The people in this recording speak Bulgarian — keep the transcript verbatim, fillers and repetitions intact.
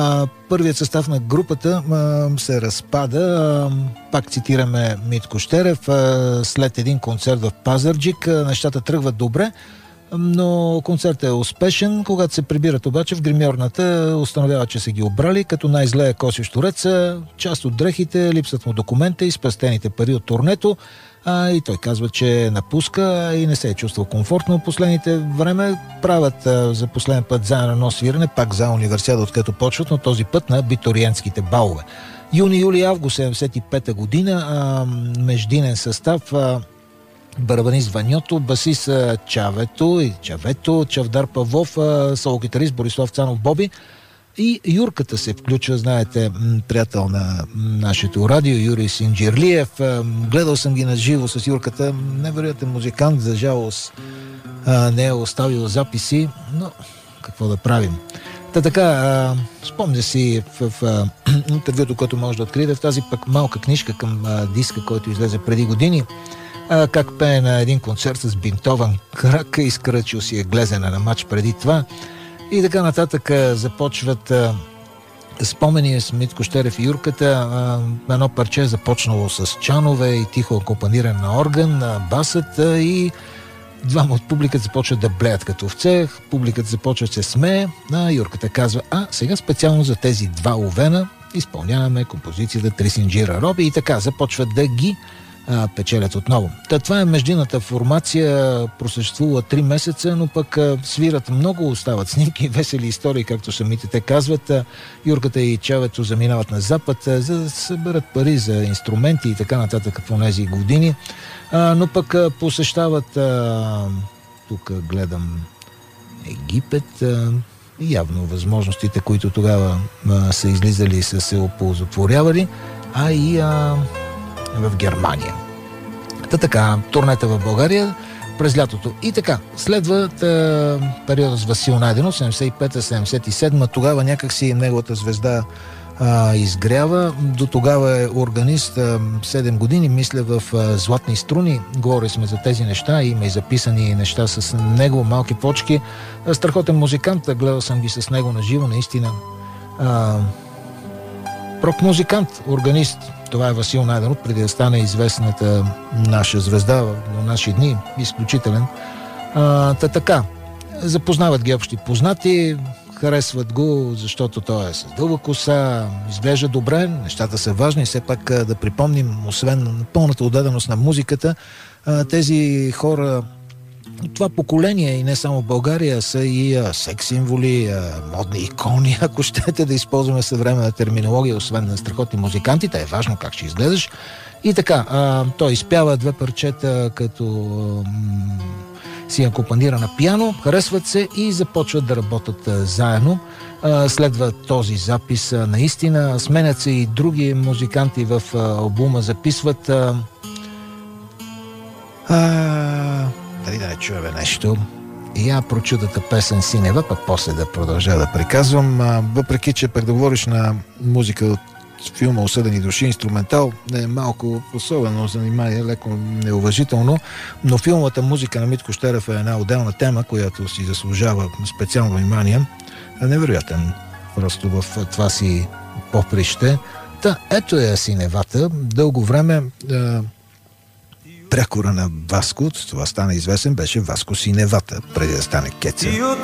Първият състав на групата а, се разпада. А, пак цитираме Митко Щерев. А, след един концерт в Пазарджик а, нещата тръгват добре, но концертът е успешен. Когато се прибират обаче в гримьорната, установява, че са ги обрали, като най-зле е Косьо Штуреца, част от дрехите, липсват му документа и спестените пари от турнето. А, и той казва, че напуска и не се е чувствал комфортно. Последните време правят а, за последен път заедно едно свирене, пак за универсиада, откъдето почват, но този път на абитуриентските балове. Юни, юли, август седемдесет и пета година, а, междинен състав, а, барабанист Ваньото, басист Чавето и Чавето, Чавдар Павлов, соло-гитарист Борислав Цанов Боби и Юрката се включва, знаете, приятел на нашето радио, Юрий Синджирлиев. Гледал съм ги на живо с Юрката, невероятен музикант, за жалост не е оставил записи, но какво да правим. Та така, спомня си в, в интервюто, което може да откриете, в тази пък малка книжка към диска, който излезе преди години, как пее на един концерт с бинтован крак, изкръчил си е глезена на матч преди това и така нататък. Започват а, спомени с Митко Щерев и Юрката. А, едно парче започнало с чанове и тихо акомпаниране на орган, на басът а, и двама от публиката започват да блеят като овце, публиката започва да се смее, а Юрката казва: а сега специално за тези два овена изпълняваме композицията Трисинджира Роби, и така започват да ги а, печелят отново. Та, това е междинната формация, просъществува три месеца, но пък а, свират много, остават снимки, весели истории, както самите те казват. А, Юрката и Чавето заминават на Запад, а, за да съберат пари за инструменти и така нататък в онези години. А, но пък а, посещават, а, тук гледам Египет, а, явно възможностите, които тогава а, са излизали и са се оползотворявали, а и а, в Германия. Та така, турнета в България през лятото. И така, следват а, периода с Васил Найденов, седемдесет и пета седемдесет и седма, тогава някакси неговата звезда а, изгрява. До тогава е органист, а, седем години, мисля, в а, Златни струни. Говорили сме за тези неща, има и записани неща с него, малки почки. А, страхотен музикант, гледал съм ги с него на живо, наистина. А, рок-музикант, органист. Това е Васил Найденов, преди да стане известната наша звезда в наши дни, изключителен. А, та така, запознават ги общи познати, харесват го, защото той е с дълга коса, изглежда добре, нещата са важни. Все пак да припомним, освен пълната отдаденост на музиката, тези хора, това поколение и не само в България, са и а, секс-символи, а, модни икони, ако щете да използваме съвременна терминология, освен на страхотни музикантите, е важно как ще изгледаш. И така, а, той изпява две парчета, като м- си акомпанира на пиано, харесват се и започват да работят а, заедно. А, следва този запис а, наистина. Сменят се и други музиканти в а, албума, записват а, а, дали да не чуем нещо. И я прочудата песен Синева, пък после да продължа да приказвам. А, въпреки, че пък да говориш на музика от филма Осъдени души, инструментал, е малко особено занимание, леко неуважително, но филмовата музика на Митко Щерев е една отделна тема, която си заслужава специално внимание. Невероятен просто в това си поприще. Та, ето е Синевата. Дълго време а, прякора на Васко, това стана известен, беше Васко Синевата, преди да стане Кеца.